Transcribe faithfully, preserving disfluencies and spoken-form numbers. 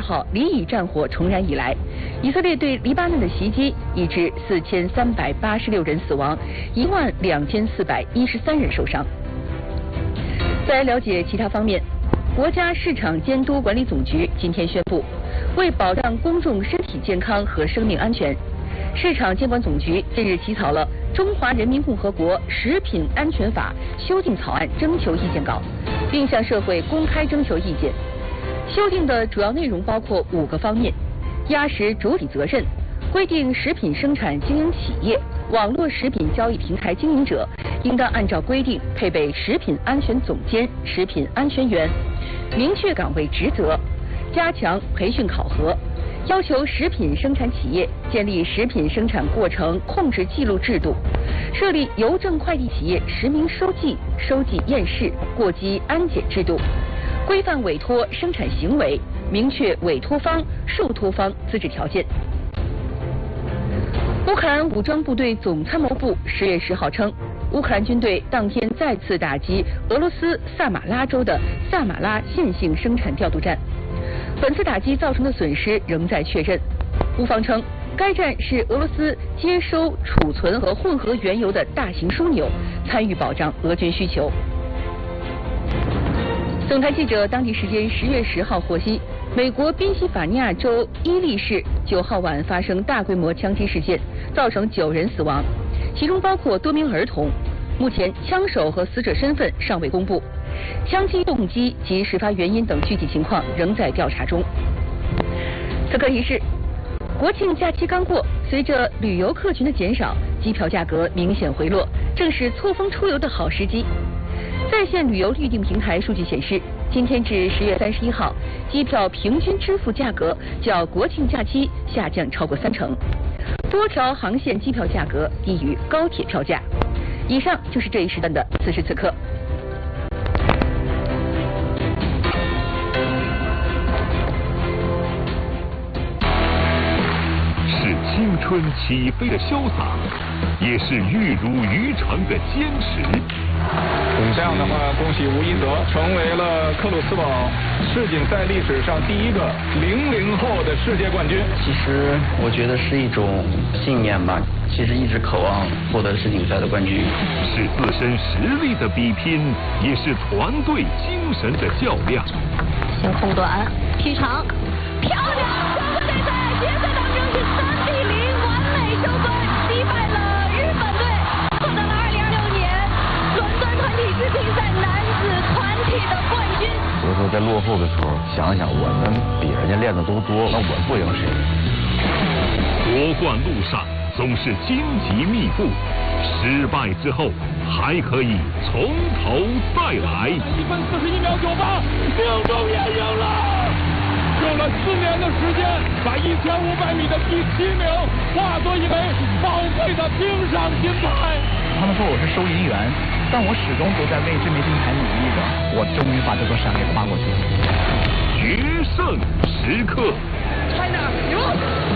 号黎以战火重燃以来，以色列对黎巴嫩的袭击已致四千三百八十六人死亡，一万两千四百一十三人受伤。在了解其他方面，国家市场监督管理总局今天宣布，为保障公众身体健康和生命安全，市场监管总局近日起草了《中华人民共和国食品安全法》修订草案征求意见稿，并向社会公开征求意见。修订的主要内容包括五个方面：压实主体责任，规定食品生产经营企业、网络食品交易平台经营者应当按照规定配备食品安全总监、食品安全员，明确岗位职责，加强培训考核，要求食品生产企业建立食品生产过程控制记录制度，设立邮政快递企业实名收寄、收寄验视、过机安检制度，规范委托生产行为，明确委托方、受托方资质条件。乌克兰武装部队总参谋部十月十号称，乌克兰军队当天再次打击俄罗斯萨马拉州的萨马拉线性生产调度站。本次打击造成的损失仍在确认。乌方称，该站是俄罗斯接收、储存和混合原油的大型枢纽，参与保障俄军需求。总台记者当地时间十月十号获悉，美国宾夕法尼亚州伊利市九号晚发生大规模枪击事件，造成九人死亡，其中包括多名儿童。目前，枪手和死者身份尚未公布，枪击动机及事发原因等具体情况仍在调查中。此刻提示：国庆假期刚过，随着旅游客群的减少，机票价格明显回落，正是错峰出游的好时机。在线旅游预订平台数据显示，今天至十月三十一号，机票平均支付价格较国庆假期下降超过三成，多条航线机票价格低于高铁票价。以上就是这一时段的此时此刻。 是青春起飞的潇洒，也是玉如渔船的坚持。 这样的话，恭喜吴一泽成为了克鲁斯堡世锦赛历史上第一个零零后的世界冠军。 其实我觉得是一种信念吧，其实一直渴望获得世锦赛的冠军。 是自身实力的比拼，也是团队精神的较量。 先空短，劈长，漂亮！中国队在决赛当中是三比零完美收官，击败了日本队，获得了二零二六年伦敦团体世锦赛男子团体的冠军。 所以说，在落后的时候，想想我们比人家练的都多，那我不赢谁？ 夺冠路上总是荆棘密布，失败之后还可以从头再来。 一分四十一秒九八，命中也赢了。用了四年的时间，把一千五百米的第七名化作一枚宝贵的冰上金牌。 他们说我是收银员，但我始终都在为这枚金牌努力着。我终于把这座山给跨过去了。 决胜时刻。 China 赢了。